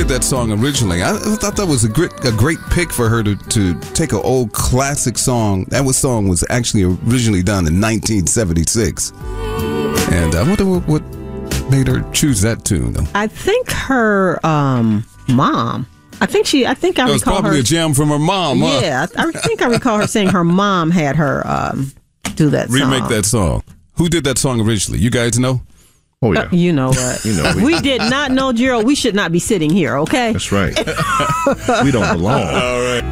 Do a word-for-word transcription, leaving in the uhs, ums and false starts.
did that song originally? I, I thought that was a great, a great pick for her to, to take an old classic song. That was song was actually originally done in nineteen seventy-six. And I wonder what, what made her choose that tune, though. I think her um, mom. I think she. I think I it was recall probably her, a jam from her mom. Huh? Yeah, I, I think I recall her saying her mom had her um, do that song. Remake that song. Who did that song originally? You guys know? Oh, yeah. Uh, you know what? You know, we, we did not know, Gerald. We should not be sitting here, okay? That's right. We don't belong. All right.